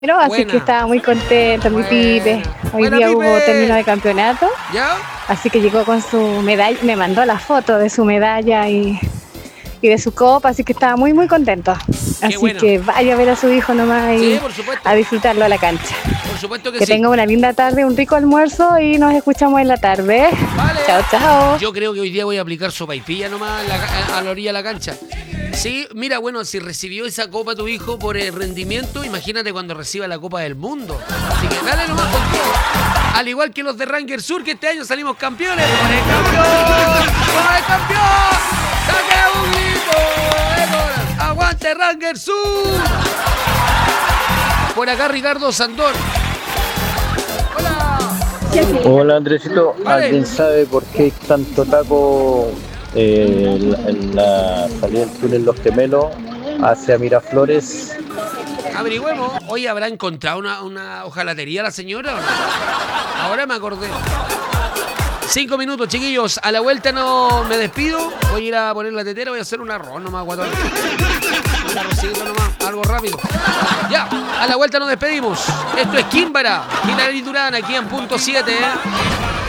Pero así que Buena. estaba muy contento mi Pipe. Buena. Hoy Buena, día hubo término Pipe. de campeonato, ¿Ya? así que llegó con su medalla, me mandó la foto de su medalla y de su copa, así que estaba muy contento. Qué Así bueno. que vaya a ver a su hijo nomás Sí, y por supuesto. a disfrutarlo a la cancha. Por supuesto que Que sí. tenga una linda tarde, un rico almuerzo y nos escuchamos en la tarde. Vale. Chao, chao. Yo creo que hoy día voy a aplicar sopaipilla nomás a la orilla de la cancha. Sí, mira, bueno, si recibió esa copa tu hijo por el rendimiento, imagínate cuando reciba la Copa del Mundo. Así que dale nomás con todo. Al igual que los de Ranger Sur, que este año salimos campeones. ¡Con el campeón! ¡Con el campeón! ¡Saque un grito! ¡Aguante Ranger Sur! Por acá Ricardo Sandor. ¡Hola! Hola Andresito, Vale. ¿alguien sabe por qué hay tanto taco en la salida del túnel Los Gemelos hacia Miraflores? Averigüemos. Hoy habrá encontrado una hojalatería la señora o no. Ahora me acordé. 5 minutos, chiquillos. A la vuelta no me despido. Voy a ir a poner la tetera. Voy a hacer un arroz nomás, guatón. Un arrocito nomás. Algo rápido. Ya, a la vuelta nos despedimos. Esto es Químbara. Hilary Durán aquí en punto 7.